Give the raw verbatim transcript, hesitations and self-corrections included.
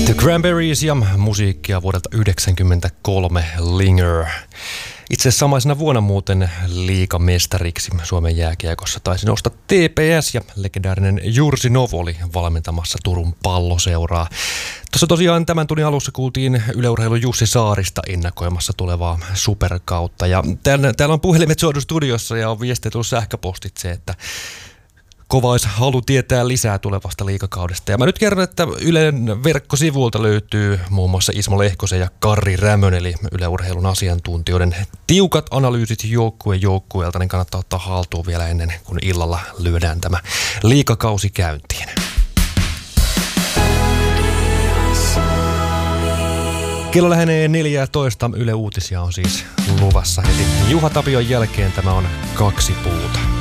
The Cranberries ja musiikkia vuodelta yhdeksänkymmentäkolme Linger. Itse asiassa samaisena vuonna muuten liigamestariksi Suomen jääkiekossa taisi nousta T P S ja legendaarinen Jursinov oli valmentamassa Turun Palloseuraa. Tuossa tosiaan tämän tunnin alussa kuultiin Yle Urheilun Jussi Saarista ennakoimassa tulevaa superkautta. Ja täällä, täällä on puhelimet soitu studiossa ja on viestiä tullut sähköpostitse, että kova olisi halu tietää lisää tulevasta liigakaudesta. Ja mä nyt kerron, että Ylen verkkosivuilta löytyy muun muassa Ismo Lehkosen ja Karri Rämön, eli Yle Urheilun asiantuntijoiden tiukat analyysit joukkue joukkueelta, niin kannattaa ottaa haltuun vielä ennen kuin illalla lyödään tämä liigakausi käyntiin. Kello lähenee neljätoista. Yle Uutisia on siis luvassa heti Juha Tapion jälkeen. Tämä on Kaksi puuta.